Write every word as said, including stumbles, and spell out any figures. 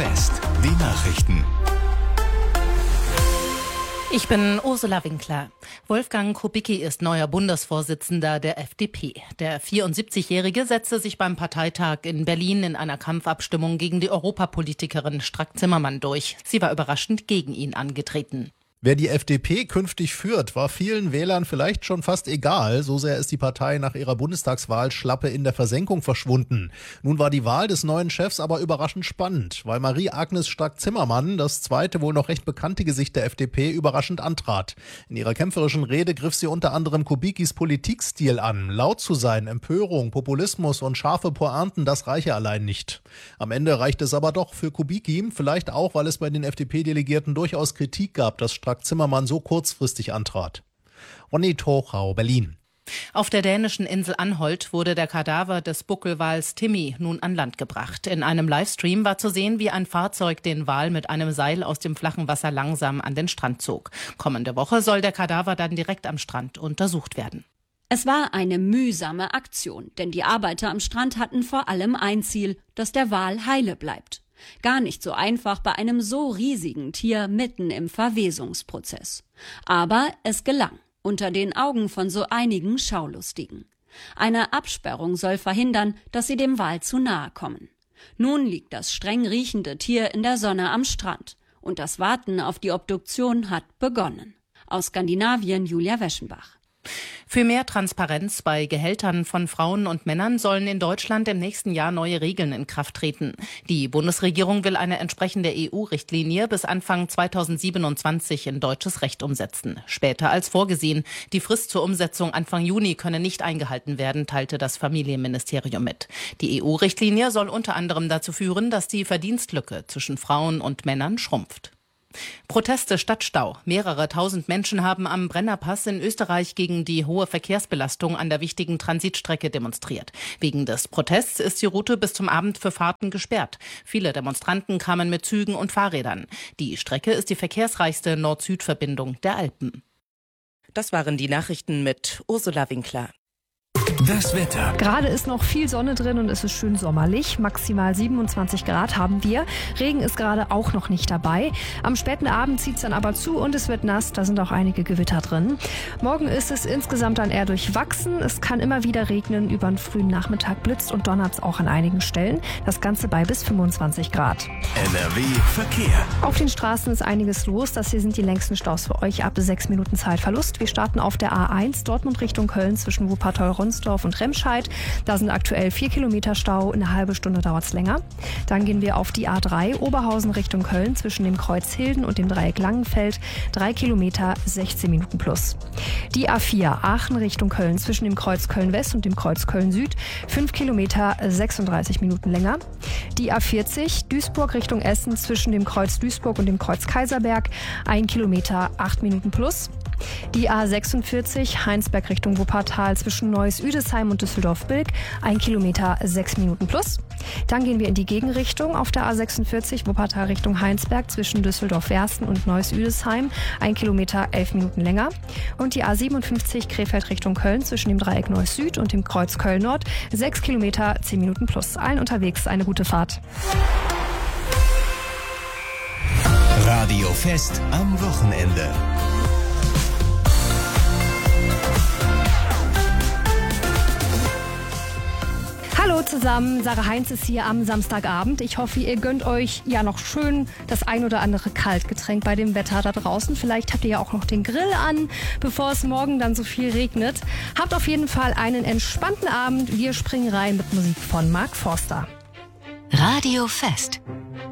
Fest, die Nachrichten. Ich bin Ursula Winkler. Wolfgang Kubicki ist neuer Bundesvorsitzender der F D P. Der vierundsiebzigjährige setzte sich beim Parteitag in Berlin in einer Kampfabstimmung gegen die Europapolitikerin Strack-Zimmermann durch. Sie war überraschend gegen ihn angetreten. Wer die F D P künftig führt, war vielen Wählern vielleicht schon fast egal. So sehr ist die Partei nach ihrer Bundestagswahl schlappe in der Versenkung verschwunden. Nun war die Wahl des neuen Chefs aber überraschend spannend, weil Marie-Agnes Strack-Zimmermann, das zweite wohl noch recht bekannte Gesicht der F D P, überraschend antrat. In ihrer kämpferischen Rede griff sie unter anderem Kubickis Politikstil an. Laut zu sein, Empörung, Populismus und scharfe Pointen, das reiche allein nicht. Am Ende reicht es aber doch für Kubicki, vielleicht auch, weil es bei den F D P-Delegierten durchaus Kritik gab, dass Strack Zimmermann so kurzfristig antrat. Ronny Tochau, Berlin. Auf der dänischen Insel Anholt wurde der Kadaver des Buckelwals Timmy nun an Land gebracht. In einem Livestream war zu sehen, wie ein Fahrzeug den Wal mit einem Seil aus dem flachen Wasser langsam an den Strand zog. Kommende Woche soll der Kadaver dann direkt am Strand untersucht werden. Es war eine mühsame Aktion, denn die Arbeiter am Strand hatten vor allem ein Ziel, dass der Wal heile bleibt. Gar nicht so einfach bei einem so riesigen Tier mitten im Verwesungsprozess. Aber es gelang, unter den Augen von so einigen Schaulustigen. Eine Absperrung soll verhindern, dass sie dem Wal zu nahe kommen. Nun liegt das streng riechende Tier in der Sonne am Strand und das Warten auf die Obduktion hat begonnen. Aus Skandinavien Julia Weschenbach. Für mehr Transparenz bei Gehältern von Frauen und Männern sollen in Deutschland im nächsten Jahr neue Regeln in Kraft treten. Die Bundesregierung will eine entsprechende E U-Richtlinie bis Anfang zweitausendsiebenundzwanzig in deutsches Recht umsetzen. Später als vorgesehen. Die Frist zur Umsetzung Anfang Juni könne nicht eingehalten werden, teilte das Familienministerium mit. Die E U-Richtlinie soll unter anderem dazu führen, dass die Verdienstlücke zwischen Frauen und Männern schrumpft. Proteste statt Stau. Mehrere tausend Menschen haben am Brennerpass in Österreich gegen die hohe Verkehrsbelastung an der wichtigen Transitstrecke demonstriert. Wegen des Protests ist die Route bis zum Abend für Fahrten gesperrt. Viele Demonstranten kamen mit Zügen und Fahrrädern. Die Strecke ist die verkehrsreichste Nord-Süd-Verbindung der Alpen. Das waren die Nachrichten mit Ursula Winkler. Das Wetter. Gerade ist noch viel Sonne drin und es ist schön sommerlich. Maximal siebenundzwanzig Grad haben wir. Regen ist gerade auch noch nicht dabei. Am späten Abend zieht es dann aber zu und es wird nass. Da sind auch einige Gewitter drin. Morgen ist es insgesamt dann eher durchwachsen. Es kann immer wieder regnen. Über den frühen Nachmittag blitzt und donnert es auch an einigen Stellen. Das Ganze bei bis fünfundzwanzig Grad. N R W Verkehr. Auf den Straßen ist einiges los. Das hier sind die längsten Staus für euch ab sechs Minuten Zeitverlust. Wir starten auf der A eins Dortmund Richtung Köln zwischen Wuppertal-Ronsdorf und Remscheid. Da sind aktuell vier Kilometer Stau, eine halbe Stunde dauert es länger. Dann gehen wir auf die A drei Oberhausen Richtung Köln zwischen dem Kreuz Hilden und dem Dreieck Langenfeld. drei Kilometer, sechzehn Minuten plus. Die A vier Aachen Richtung Köln zwischen dem Kreuz Köln-West und dem Kreuz Köln-Süd. fünf Kilometer, sechsunddreißig Minuten länger. Die A vierzig Duisburg Richtung Essen zwischen dem Kreuz Duisburg und dem Kreuz Kaiserberg. ein Kilometer, acht Minuten plus. Die A sechsundvierzig Heinsberg Richtung Wuppertal zwischen Neuss-Üdesheim und Düsseldorf-Bilk, ein Kilometer, sechs Minuten plus. Dann gehen wir in die Gegenrichtung auf der A sechsundvierzig Wuppertal Richtung Heinsberg zwischen Düsseldorf-Wersten und Neuss-Üdesheim, ein Kilometer, elf Minuten länger. Und die A siebenundfünfzig Krefeld Richtung Köln zwischen dem Dreieck Neuss-Süd und dem Kreuz Köln-Nord, sechs Kilometer, zehn Minuten plus. Allen unterwegs eine gute Fahrt. Radio Fest am Wochenende. Hallo zusammen, Sarah Heinz ist hier am Samstagabend. Ich hoffe, ihr gönnt euch ja noch schön das ein oder andere Kaltgetränk bei dem Wetter da draußen. Vielleicht habt ihr ja auch noch den Grill an, bevor es morgen dann so viel regnet. Habt auf jeden Fall einen entspannten Abend. Wir springen rein mit Musik von Mark Forster. Radio Fest.